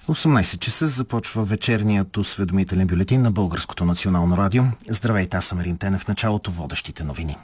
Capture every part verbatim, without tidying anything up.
осемнайсет часа започва вечерният осведомителен бюлетин на Българското национално радио. Здравейте, аз съм Ерин Тенев. В началото водещите новини.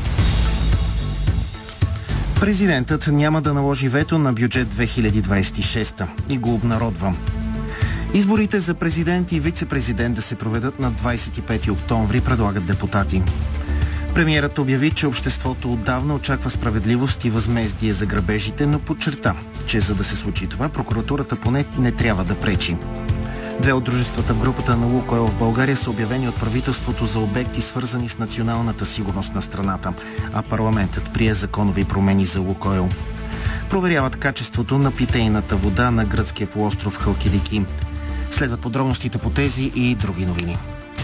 Президентът няма да наложи вето на бюджет две хиляди двадесет и шеста и го обнародва. Изборите за президент и вице-президент да се проведат на двадесет и пети октомври, предлагат депутати. Премиерът обяви, че обществото отдавна очаква справедливост и възмездие за грабежите, но подчерта, че за да се случи това, прокуратурата поне не трябва да пречи. Две от дружествата в групата на Лукойл в България са обявени от правителството за обекти, свързани с националната сигурност на страната, а парламентът прие законови промени за Лукойл. Проверяват качеството на питейната вода на гръцкия полуостров Халкидики. Следват подробностите по тези и други новини.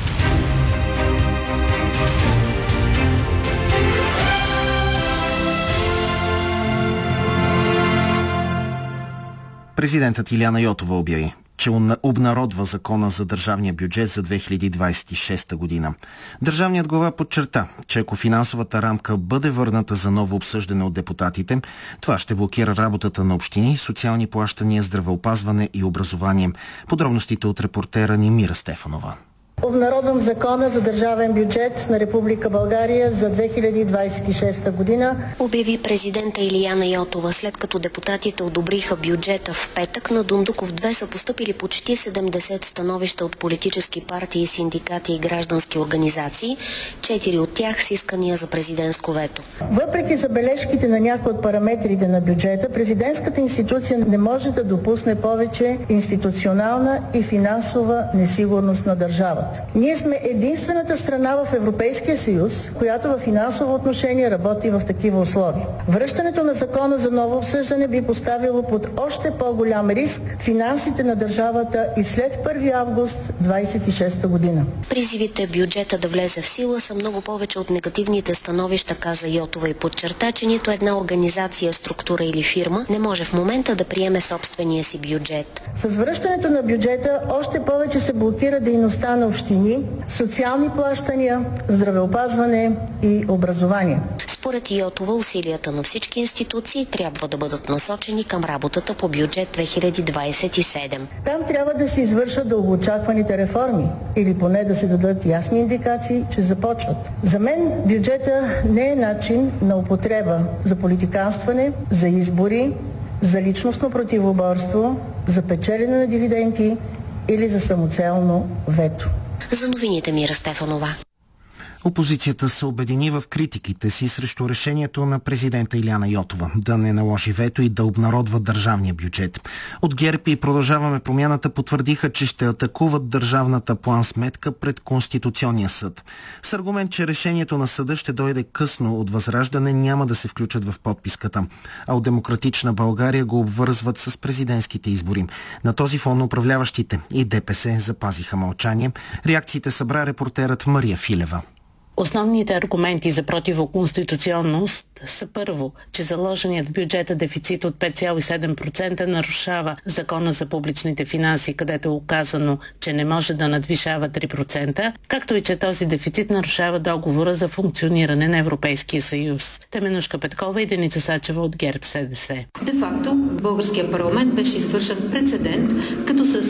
Президентът Илияна Йотова обяви, че обнародва закона за държавния бюджет за две хиляди двадесет и шеста година. Държавният глава подчерта, че ако финансовата рамка бъде върната за ново обсъждане от депутатите, това ще блокира работата на общини, социални плащания, здравеопазване и образование. Подробностите от репортера ни Мира Стефанова. Обнародвам закона за държавен бюджет на Република България за две хиляди двадесет и шеста година. Обяви президента Илияна Йотова, след като депутатите одобриха бюджета в петък. На Дундуков две са постъпили почти седемдесет становища от политически партии, синдикати и граждански организации. Четири от тях с искания за президентско вето. Въпреки забележките на някои от параметрите на бюджета, президентската институция не може да допусне повече институционална и финансова несигурност на държавата. Ние сме единствената страна в Европейския съюз, която в финансово отношение работи в такива условия. Връщането на закона за ново обсъждане би поставило под още по-голям риск финансите на държавата и след първи август двадесет и шеста година. Призивите бюджета да влезе в сила са много повече от негативните становища, каза Йотова, и подчерта, че нито една организация, структура или фирма не може в момента да приеме собствения си бюджет. С връщането на бюджета още повече се блокира дейността на общини, социални плащания, здравеопазване и образование. Според Йотова, усилията на всички институции трябва да бъдат насочени към работата по бюджет две хиляди двадесет и седма. Там трябва да се извършат дългоочакваните реформи или поне да се дадат ясни индикации, че започват. За мен бюджета не е начин на употреба за политиканстване, за избори, за личностно противоборство, за печелене на дивиденти или за самоцелно вето. За новините Мира Стефанова. Опозицията се обедини в критиките си срещу решението на президента Илияна Йотова да не наложи вето и да обнародва държавния бюджет. От ГЕРБ и Продължаваме промяната потвърдиха, че ще атакуват държавната план-сметка пред Конституционния съд. С аргумент, че решението на съда ще дойде късно от Възраждане, няма да се включат в подписката. А от Демократична България го обвързват с президентските избори. На този фон управляващите и ДПС запазиха мълчание. Реакциите събра репортерът Мария Филева. Основните аргументи за противоконституционност са първо, че заложеният в бюджета дефицит от пет цяло и седем процента нарушава Закона за публичните финанси, където е указано, че не може да надвишава три процента, както и че този дефицит нарушава договора за функциониране на Европейския съюз. Теменушка Петкова и Деница Сачева от ГЕРБ СДС. Де факто, българския парламент беше извършен прецедент, като с